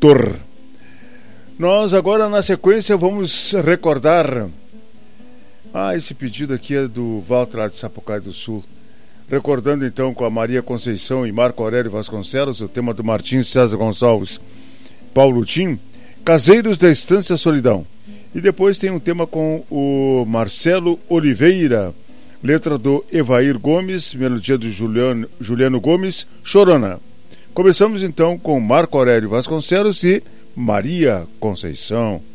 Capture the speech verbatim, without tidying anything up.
Doutor. Nós agora, na sequência, vamos recordar... Ah, esse pedido aqui é do Walter lá de Sapucaí do Sul. Recordando então com a Maria Conceição e Marco Aurélio Vasconcelos, o tema do Martins César Gonçalves Paulo Tim, Caseiros da Estância Solidão. E depois tem um tema com o Marcelo Oliveira, letra do Evair Gomes, melodia do Juliano, Juliano Gomes, Chorona. Começamos então com Marco Aurélio Vasconcelos e Maria Conceição.